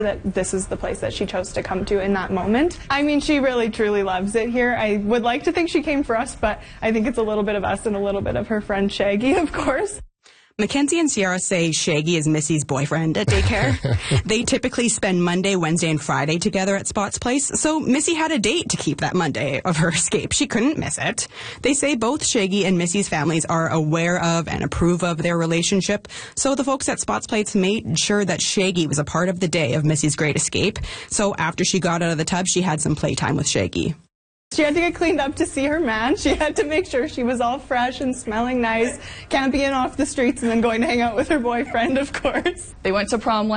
that this is the place that she chose to come to in that moment. I mean, she really truly loves it here. I would like to think she came for us, but I think it's a little bit of us and a little bit of her friend Shaggy, of course. Mackenzie and Sierra say Shaggy is Missy's boyfriend at daycare. They typically spend Monday, Wednesday, and Friday together at Spot's place, so Missy had a date to keep that Monday of her escape. She couldn't miss it. They say both Shaggy and Missy's families are aware of and approve of their relationship, so the folks at Spot's place made sure that Shaggy was a part of the day of Missy's great escape. So after she got out of the tub, she had some playtime with Shaggy. She had to get cleaned up to see her man. She had to make sure she was all fresh and smelling nice, camping off the streets and then going to hang out with her boyfriend, of course. They went to prom